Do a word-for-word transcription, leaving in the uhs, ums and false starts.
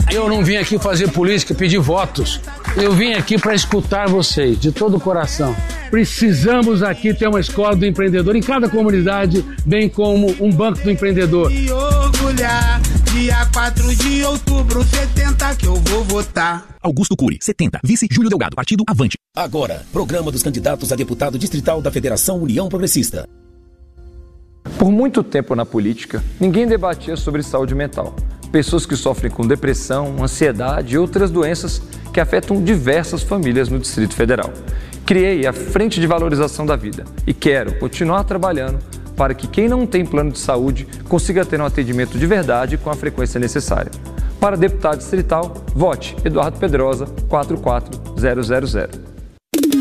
Eu não vim aqui fazer política, pedir votos. Eu vim aqui para escutar vocês, de todo o coração. Precisamos aqui ter uma escola do empreendedor em cada comunidade, bem como um banco do empreendedor. E orgulhar, dia quatro de outubro, setenta que eu vou votar. Augusto Cury, setenta. Vice Júlio Delgado, Partido Avante. Agora, programa dos candidatos a deputado distrital da Federação União Progressista. Por muito tempo na política, ninguém debatia sobre saúde mental. Pessoas que sofrem com depressão, ansiedade e outras doenças que afetam diversas famílias no Distrito Federal. Criei a Frente de Valorização da Vida e quero continuar trabalhando para que quem não tem plano de saúde consiga ter um atendimento de verdade com a frequência necessária. Para deputado distrital, vote Eduardo Pedrosa, quatro quatro zero zero zero.